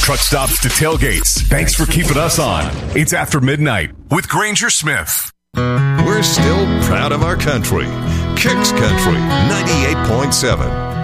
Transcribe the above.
truck stops to tailgates, thanks for keeping us on. It's After Midnight with Granger Smith. We're still proud of our country. Kicks Country 98.7.